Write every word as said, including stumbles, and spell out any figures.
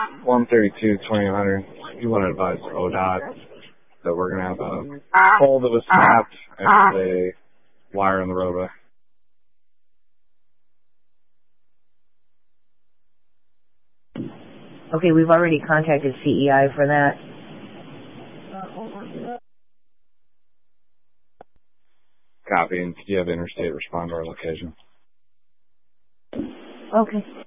one thirty-two, twenty hundred. You want to advise O D O T that we're going to have a pole that was snapped and a wire in the roadway. Okay, we've already contacted C E I for that. Copy, and you have Interstate respond to our location. Okay.